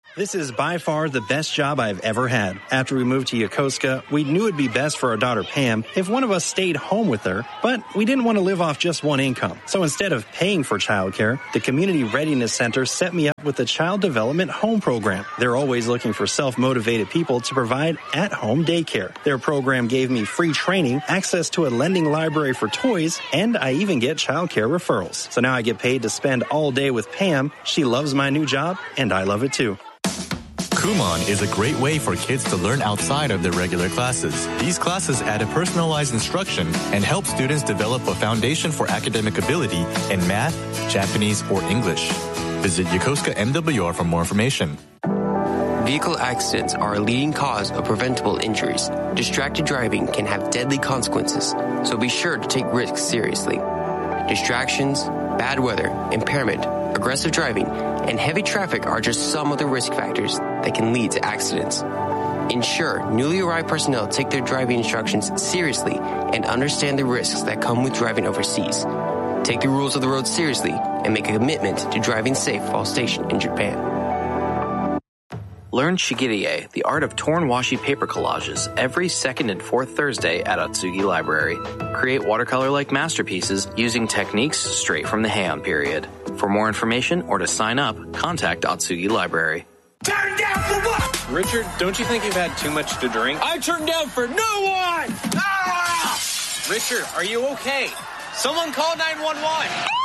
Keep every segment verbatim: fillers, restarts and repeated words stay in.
This is by far the best job I've ever had. After we moved to Yokosuka, we knew it'd be best for our daughter Pam if one of us stayed home with her, but we didn't want to live off just one income. So instead of paying for childcare, the Community Readiness Center set me up with the Child Development Home Program. They're always looking for self-motivated people to provide at-home daycare. Their program gave me free training, access to a lending library for toys, and I even get childcare referrals. So now I get paid to spend all day with Pam. She loves my new job, and I love it too. Kumon is a great way for kids to learn outside of their regular classes. These classes add a personalized instruction and help students develop a foundation for academic ability in math, Japanese, or English. Visit Yokosuka M W R for more information. Vehicle accidents are a leading cause of preventable injuries. Distracted driving can have deadly consequences, so be sure to take risks seriously. Distractions, bad weather, impairment, aggressive driving, and heavy traffic are just some of the risk factors that can lead to accidents. Ensure newly arrived personnel take their driving instructions seriously and understand the risks that come with driving overseas. Take the rules of the road seriously and make a commitment to driving safe while stationed in Japan. Learn Shigerie, the art of torn washi paper collages, every second and fourth Thursday at Atsugi Library. Create watercolor-like masterpieces using techniques straight from the Heian period. For more information or to sign up, contact Atsugi Library. Turn down for what? Richard, don't you think you've had too much to drink? I turned down for no one! Ah! Richard, are you okay? Someone call nine one one!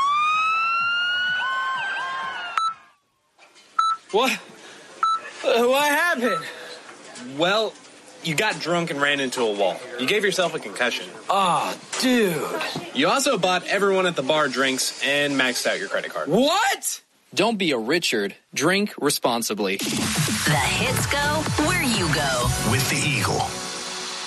What? Uh, what happened? Well, you got drunk and ran into a wall. You gave yourself a concussion. Oh, dude. You also bought everyone at the bar drinks and maxed out your credit card. What? Don't be a Richard. Drink responsibly. The hits go where you go. With the Eagle.